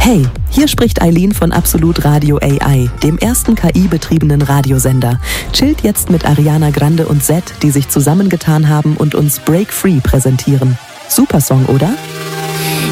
Hey, hier spricht Eileen von Absolut Radio AI, dem ersten KI-betriebenen Radiosender. Chillt jetzt mit Ariana Grande und Zed, die sich zusammengetan haben und uns Break Free präsentieren. Super Song, oder?